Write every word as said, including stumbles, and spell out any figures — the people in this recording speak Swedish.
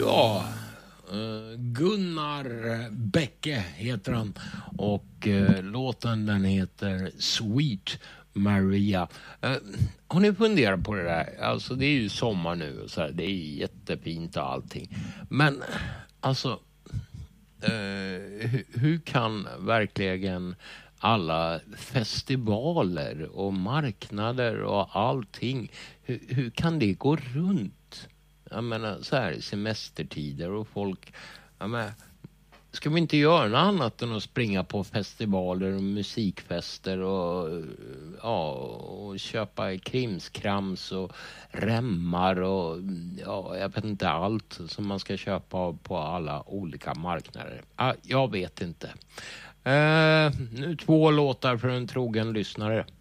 Ja, Gunnar Bäcke heter han och eh, låten den heter Sweet Maria. Eh, har ni funderat på det där? Alltså det är ju sommar nu och så här, det är jättefint och allting. Men alltså eh, hur, hur kan verkligen alla festivaler och marknader och allting, hur, hur kan det gå runt? Jag menar så här semestertider och folk, jag menar, ska vi inte göra något annat än att springa på festivaler och musikfester och, ja, och köpa krimskrams och remmar och ja, jag vet inte allt som man ska köpa på alla olika marknader. Ja, jag vet inte. Uh, nu två låtar för en trogen lyssnare.